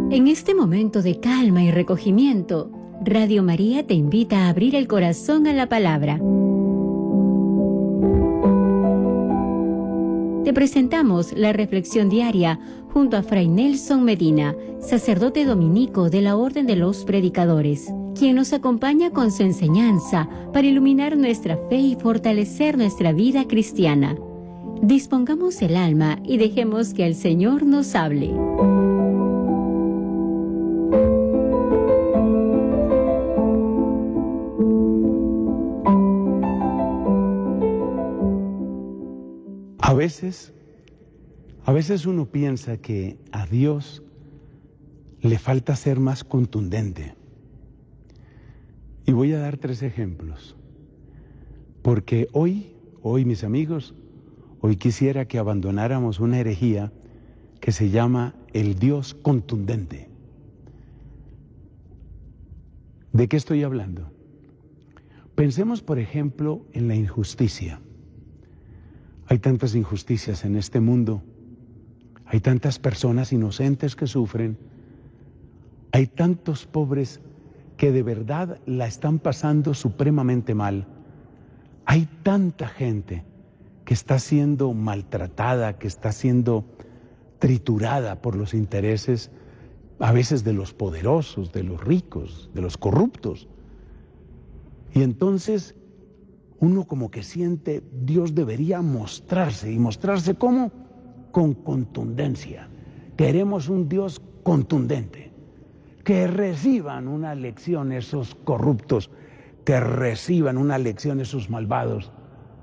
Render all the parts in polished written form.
En este momento de calma y recogimiento, Radio María te invita a abrir el corazón a la palabra. Te presentamos la reflexión diaria junto a Fray Nelson Medina, sacerdote dominico de la Orden de los Predicadores, quien nos acompaña con su enseñanza para iluminar nuestra fe y fortalecer nuestra vida cristiana. Dispongamos el alma y dejemos que el Señor nos hable. A veces uno piensa que a Dios le falta ser más contundente. Y voy a dar 3 ejemplos. Porque hoy, mis amigos, hoy quisiera que abandonáramos una herejía que se llama el Dios contundente. ¿De qué estoy hablando? Pensemos, por ejemplo, en la injusticia. Hay tantas injusticias en este mundo, hay tantas personas inocentes que sufren, hay tantos pobres que de verdad la están pasando supremamente mal, hay tanta gente que está siendo maltratada, que está siendo triturada por los intereses, a veces de los poderosos, de los ricos, de los corruptos. Y entonces uno como que siente, Dios debería mostrarse. ¿Y mostrarse cómo? Con contundencia. Queremos un Dios contundente. Que reciban una lección esos corruptos, que reciban una lección esos malvados.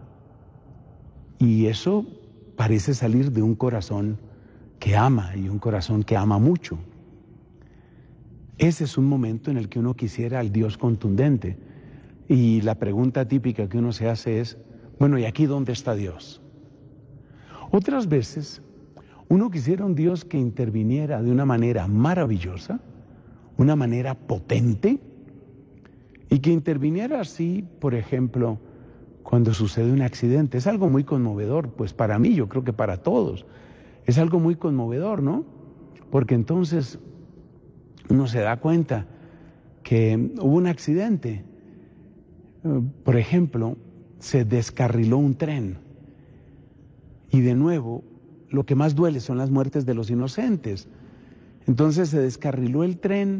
Y eso parece salir de un corazón que ama y un corazón que ama mucho. Ese es un momento en el que uno quisiera al Dios contundente. Y la pregunta típica que uno se hace es, bueno, ¿y aquí dónde está Dios? Otras veces, uno quisiera un Dios que interviniera de una manera maravillosa, una manera potente, y que interviniera así, por ejemplo, cuando sucede un accidente. Es algo muy conmovedor, pues para mí, yo creo que para todos, es algo muy conmovedor, ¿no? Porque entonces uno se da cuenta que hubo un accidente. Por ejemplo, se descarriló un tren y de nuevo lo que más duele son las muertes de los inocentes. Entonces se descarriló el tren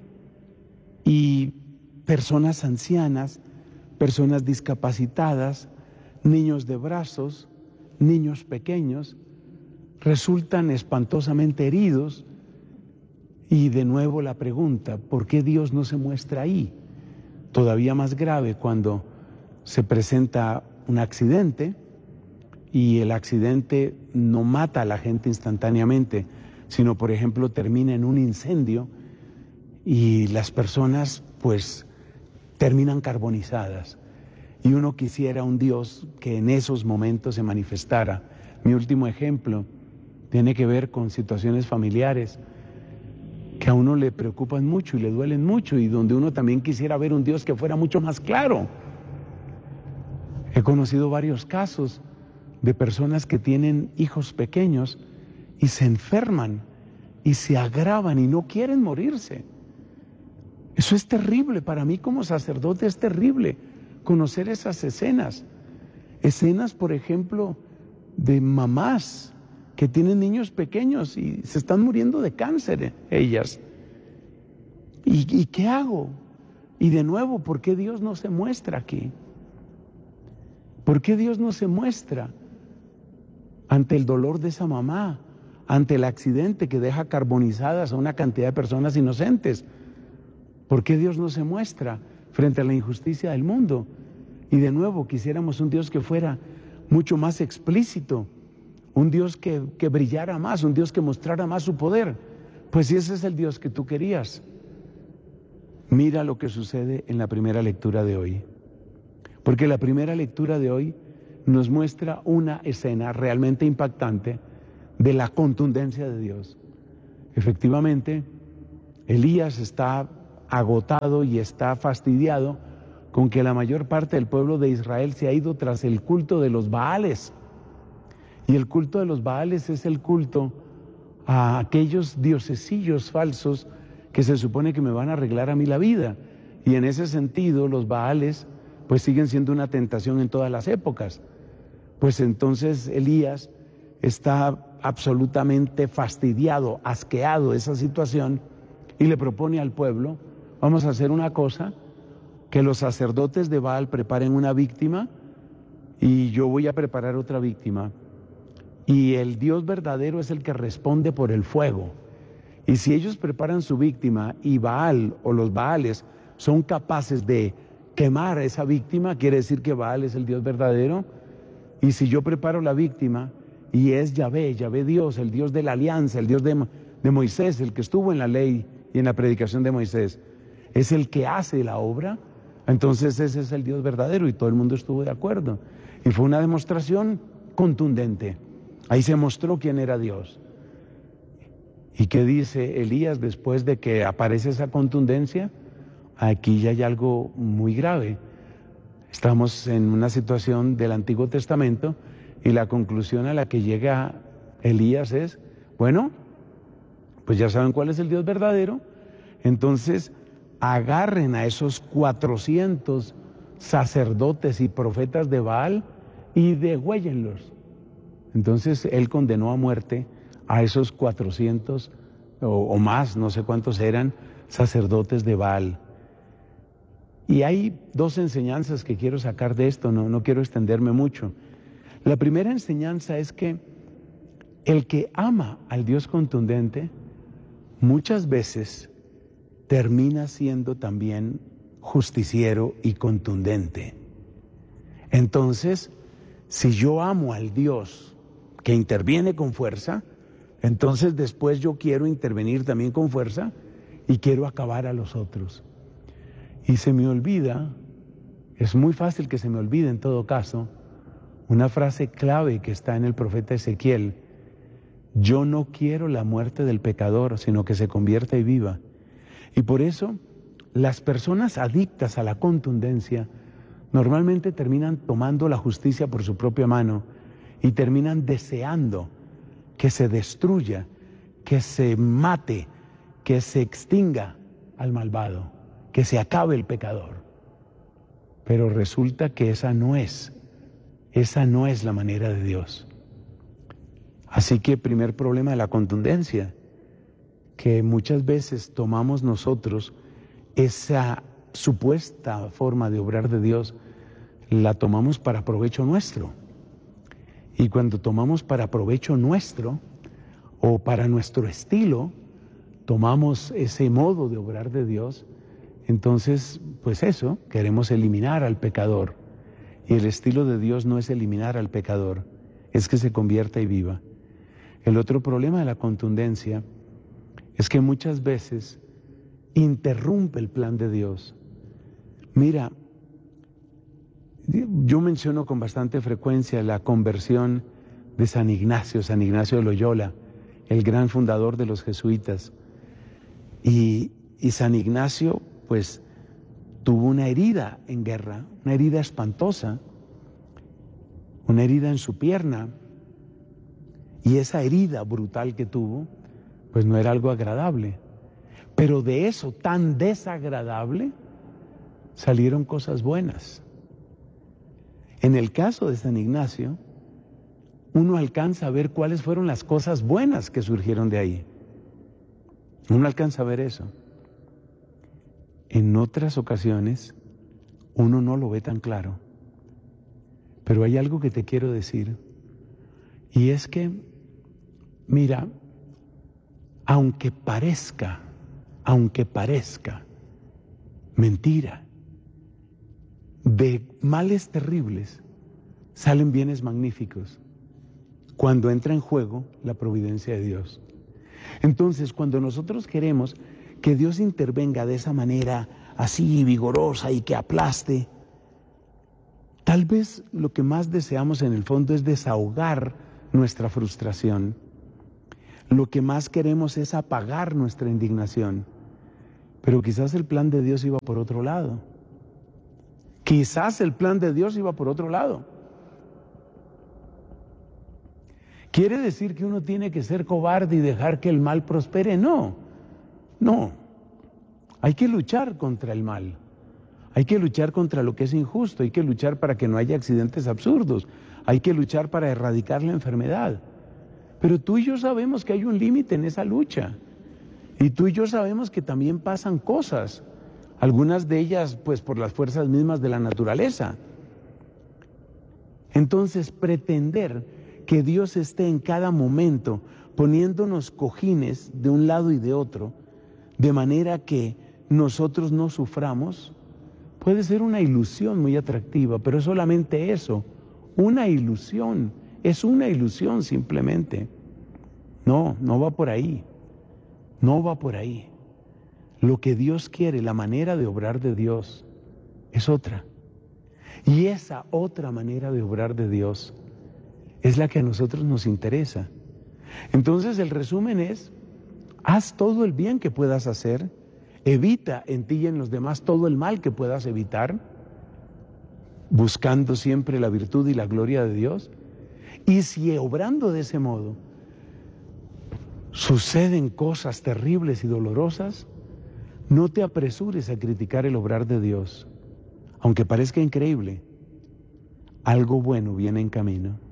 y personas ancianas, personas discapacitadas, niños de brazos, niños pequeños, resultan espantosamente heridos y de nuevo la pregunta, ¿por qué Dios no se muestra ahí? Todavía más grave cuando se presenta un accidente y el accidente no mata a la gente instantáneamente, sino por ejemplo termina en un incendio y las personas pues terminan carbonizadas. Y uno quisiera un Dios que en esos momentos se manifestara. Mi último ejemplo tiene que ver con situaciones familiares que a uno le preocupan mucho y le duelen mucho y donde uno también quisiera ver un Dios que fuera mucho más claro. He conocido varios casos de personas que tienen hijos pequeños y se enferman y se agravan y no quieren morirse. Eso es terrible, para mí como sacerdote es terrible conocer esas escenas. Escenas, por ejemplo, de mamás que tienen niños pequeños y se están muriendo de cáncer ellas. ¿Y qué hago? Y de nuevo, ¿por qué Dios no se muestra aquí? ¿Por qué Dios no se muestra ante el dolor de esa mamá, ante el accidente que deja carbonizadas a una cantidad de personas inocentes? ¿Por qué Dios no se muestra frente a la injusticia del mundo? Y de nuevo, quisiéramos un Dios que fuera mucho más explícito, un Dios que brillara más, un Dios que mostrara más su poder. Pues si ese es el Dios que tú querías, mira lo que sucede en la primera lectura de hoy. Porque la primera lectura de hoy nos muestra una escena realmente impactante de la contundencia de Dios. Efectivamente, Elías está agotado y está fastidiado con que la mayor parte del pueblo de Israel se ha ido tras el culto de los Baales. Y el culto de los Baales es el culto a aquellos diosesillos falsos que se supone que me van a arreglar a mí la vida. Y en ese sentido los Baales pues siguen siendo una tentación en todas las épocas. Pues entonces Elías está absolutamente fastidiado, asqueado de esa situación y le propone al pueblo: vamos a hacer una cosa, que los sacerdotes de Baal preparen una víctima y yo voy a preparar otra víctima. Y el Dios verdadero es el que responde por el fuego. Y si ellos preparan su víctima y Baal o los Baales son capaces de quemar a esa víctima, quiere decir que Baal es el Dios verdadero. Y si yo preparo la víctima y es Yahvé Dios, el Dios de la alianza, el Dios de Moisés, el que estuvo en la ley y en la predicación de Moisés, es el que hace la obra, entonces ese es el Dios verdadero, y todo el mundo estuvo de acuerdo. Y fue una demostración contundente. Ahí se mostró quién era Dios. ¿Y qué dice Elías después de que aparece esa contundencia? Aquí ya hay algo muy grave. Estamos en una situación del Antiguo Testamento y la conclusión a la que llega Elías es: bueno, pues ya saben cuál es el Dios verdadero, entonces agarren a esos 400 sacerdotes y profetas de Baal y degüéllenlos. Entonces él condenó a muerte a esos 400 o más, no sé cuántos eran, sacerdotes de Baal. Y hay dos enseñanzas que quiero sacar de esto, no quiero extenderme mucho. La primera enseñanza es que el que ama al Dios contundente muchas veces termina siendo también justiciero y contundente. Entonces, si yo amo al Dios que interviene con fuerza, entonces después yo quiero intervenir también con fuerza y quiero acabar a los otros. Y se me olvida, es muy fácil que se me olvide en todo caso, una frase clave que está en el profeta Ezequiel: yo no quiero la muerte del pecador, sino que se convierta y viva. Y por eso las personas adictas a la contundencia normalmente terminan tomando la justicia por su propia mano y terminan deseando que se destruya, que se mate, que se extinga al malvado, que se acabe el pecador. Pero resulta que esa no es la manera de Dios. Así que primer problema de la contundencia, que muchas veces tomamos nosotros esa supuesta forma de obrar de Dios, la tomamos para provecho nuestro. Y cuando tomamos para provecho nuestro o para nuestro estilo, tomamos ese modo de obrar de Dios, entonces, pues eso, queremos eliminar al pecador. Y el estilo de Dios no es eliminar al pecador, es que se convierta y viva. El otro problema de la contundencia es que muchas veces interrumpe el plan de Dios. Mira, yo menciono con bastante frecuencia la conversión de San Ignacio de Loyola, el gran fundador de los jesuitas. Y San Ignacio, pues, tuvo una herida en guerra, una herida espantosa, una herida en su pierna. Y esa herida brutal que tuvo, pues no era algo agradable. Pero de eso tan desagradable salieron cosas buenas. En el caso de San Ignacio, uno alcanza a ver cuáles fueron las cosas buenas que surgieron de ahí. Uno alcanza a ver eso. En otras ocasiones, uno no lo ve tan claro. Pero hay algo que te quiero decir, y es que, mira, aunque parezca mentira, de males terribles salen bienes magníficos cuando entra en juego la providencia de Dios. Entonces, cuando nosotros queremos que Dios intervenga de esa manera así vigorosa y que aplaste, tal vez lo que más deseamos en el fondo es desahogar nuestra frustración. Lo que más queremos es apagar nuestra indignación. Pero quizás el plan de Dios iba por otro lado. ¿Quiere decir que uno tiene que ser cobarde y dejar que el mal prospere? No, no. Hay que luchar contra el mal. Hay que luchar contra lo que es injusto. Hay que luchar para que no haya accidentes absurdos. Hay que luchar para erradicar la enfermedad. Pero tú y yo sabemos que hay un límite en esa lucha. Y tú y yo sabemos que también pasan cosas. Algunas de ellas, pues, por las fuerzas mismas de la naturaleza. Entonces, pretender que Dios esté en cada momento poniéndonos cojines de un lado y de otro, de manera que nosotros no suframos, puede ser una ilusión muy atractiva, pero es solamente eso, una ilusión, es una ilusión simplemente. No, no va por ahí, no va por ahí. Lo que Dios quiere, la manera de obrar de Dios, es otra. Y esa otra manera de obrar de Dios es la que a nosotros nos interesa. Entonces el resumen es, haz todo el bien que puedas hacer, evita en ti y en los demás todo el mal que puedas evitar, buscando siempre la virtud y la gloria de Dios. Y si obrando de ese modo suceden cosas terribles y dolorosas, no te apresures a criticar el obrar de Dios. Aunque parezca increíble, algo bueno viene en camino.